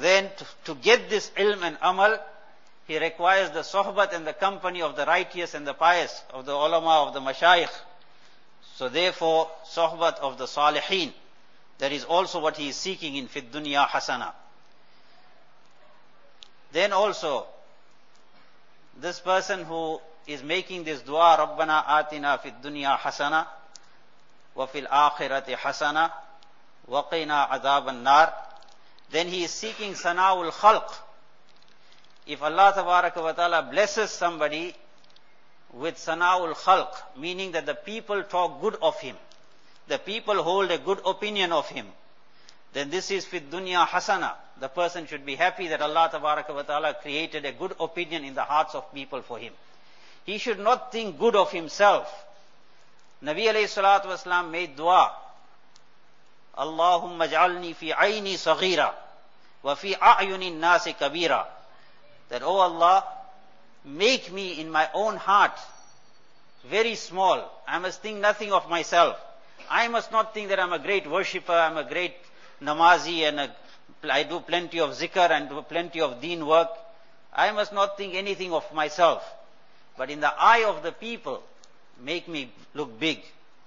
then to get this ilm and amal, he requires the sohbat and the company of the righteous and the pious, of the ulama, of the mashayikh. So therefore, sohbat of the salihin, that is also what he is seeking in fid dunya hasana. Then also, this person who is making this dua, Rabbana atina fid dunya hasana, wa fil akhirati hasana, wa qina adhaban nar, then he is seeking sana'ul khalq. If Allah tabaraka wa ta'ala blesses somebody with sana'ul khalq, meaning that the people talk good of him, the people hold a good opinion of him, then this is fid dunya hasana. The person should be happy that Allah tabaraka wa ta'ala created a good opinion in the hearts of people for him. He should not think good of himself. Nabi alayhi salatu wasalam made dua, Allahumma ja'alni fi ayni saghira wa fi a'yunin nasi kabira. That, oh Allah, make me in my own heart very small. I must think nothing of myself. I must not think that I'm a great worshipper, I'm a great namazi, and I do plenty of zikr and do plenty of deen work. I must not think anything of myself. But in the eye of the people, make me look big.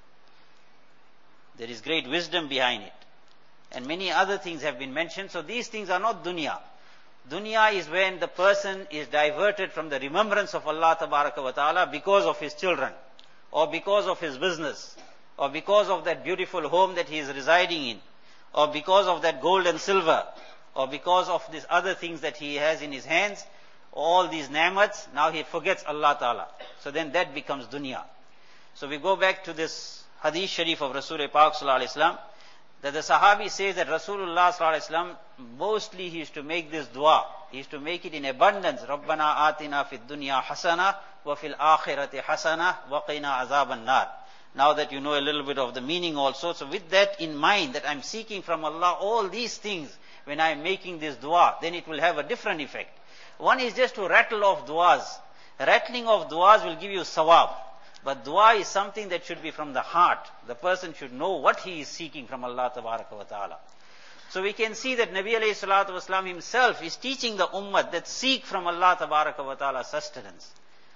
There is great wisdom behind it. And many other things have been mentioned. So these things are not dunya. Dunya is when the person is diverted from the remembrance of Allah tabaraka wa ta'ala because of his children, or because of his business, or because of that beautiful home that he is residing in, or because of that gold and silver, or because of these other things that he has in his hands, all these ni'mats, now he forgets Allah ta'ala. So then that becomes dunya. So we go back to this hadith sharif of Rasul Pak sallallahu alaihi wasallam, that the Sahabi says that Rasulullah sallallahu alaihi wasallam, mostly he used to make this dua. He used to make it in abundance. Rabbana atina fid dunya hasana wa fil akhirati hasana wa qina azaban nar. Now that you know a little bit of the meaning also, so with that in mind, that I'm seeking from Allah all these things when I'm making this dua, then it will have a different effect. One is just to rattle off duas. Rattling of duas will give you sawab. But dua is something that should be from the heart. The person should know what he is seeking from Allah tabaraka wa ta'ala. So we can see that Nabi alayhi salatu wasalam himself is teaching the ummah that seek from Allah tabaraka wa ta'ala sustenance.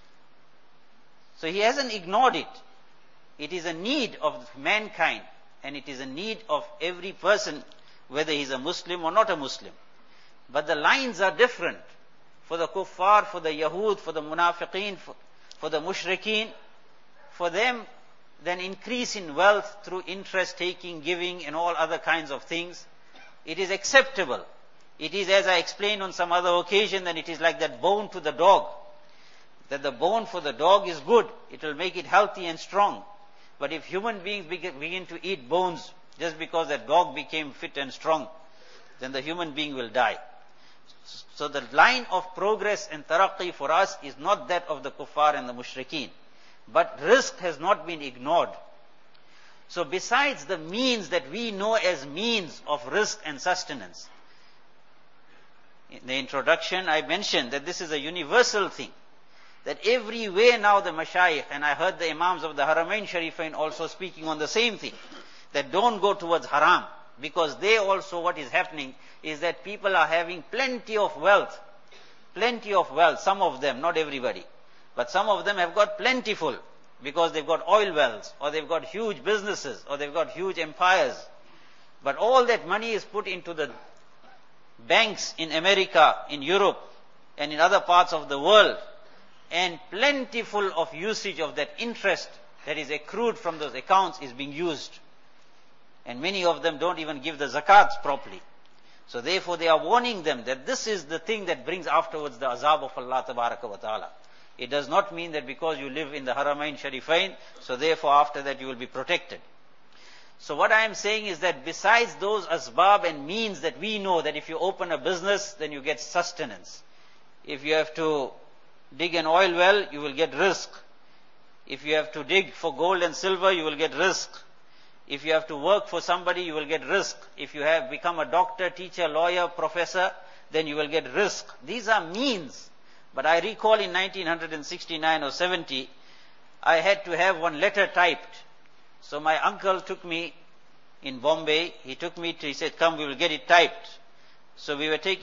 So he hasn't ignored it. It is a need of mankind, and it is a need of every person, whether he's a Muslim or not a Muslim. But the lines are different. For the kuffar, for the Yahud, for the munafiqeen, for the mushrikeen, for them, then increase in wealth through interest taking, giving, and all other kinds of things, it is acceptable. It is, as I explained on some other occasion, that it is like that bone to the dog. That the bone for the dog is good. It will make it healthy and strong. But if human beings begin to eat bones just because that dog became fit and strong, then the human being will die. So the line of progress and taraqqi for us is not that of the kuffar and the mushrikeen. But rizq has not been ignored. So besides the means that we know as means of rizq and sustenance, in the introduction I mentioned that this is a universal thing. That everywhere now the mashayikh, and I heard the imams of the Haramain Sharifain also speaking on the same thing, that don't go towards haram, because they also, what is happening is that people are having plenty of wealth, some of them, not everybody, but some of them have got plentiful, because they've got oil wells, or they've got huge businesses, or they've got huge empires. But all that money is put into the banks in America, in Europe, and in other parts of the world, and plentiful of usage of that interest that is accrued from those accounts is being used. And many of them don't even give the zakats properly. So therefore they are warning them that this is the thing that brings afterwards the azab of Allah tabaraka wa ta'ala. It does not mean that because you live in the Haramain Sharifain, so therefore after that you will be protected. So what I am saying is that besides those asbab and means that we know that if you open a business, then you get sustenance. If you have to dig an oil well, you will get rizq. If you have to dig for gold and silver, you will get rizq. If you have to work for somebody, you will get rizq. If you have become a doctor, teacher, lawyer, professor, then you will get rizq. These are means. But I recall in 1969 or 70, I had to have one letter typed. So my uncle took me in Bombay. He took me to, he said, come, we will get it typed. So we were taking